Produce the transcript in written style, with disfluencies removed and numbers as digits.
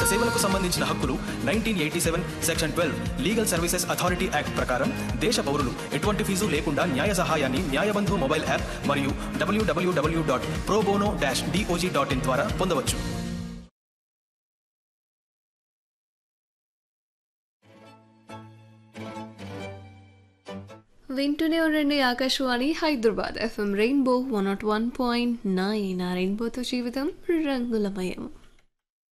సేవలకు సంబంధించిన హక్కులు 1987 section 12 legal services authority act ప్రకారం దేశ పౌరులు ఎటువంటి ఫీజు లేకుండా న్యాయ సహాయాన్ని న్యాయబంధు మొబైల్ యాప్ మరియు www.probono-doj.in ద్వారా పొందవచ్చు. వింటూనే ఉండండి ఆకాశవాణి హైదరాబాద్ FM రెయిన్బో 101.9 రెయిన్బోతో జీవితం రంగులమయం.